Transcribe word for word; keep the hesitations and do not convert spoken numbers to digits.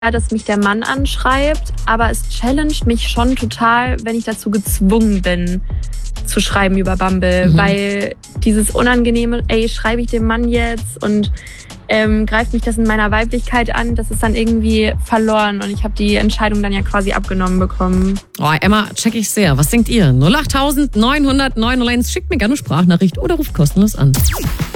dass mich der Mann anschreibt, aber es challenged mich schon total, wenn ich dazu gezwungen bin, zu schreiben über Bumble, mhm. weil dieses unangenehme, ey, schreibe ich dem Mann jetzt und ähm, greift mich das in meiner Weiblichkeit an, das ist dann irgendwie verloren und ich habe die Entscheidung dann ja quasi abgenommen bekommen. Oh, Emma, check ich sehr. Was denkt ihr? null acht neun null null eins, schickt mir gerne eine Sprachnachricht oder ruft kostenlos an.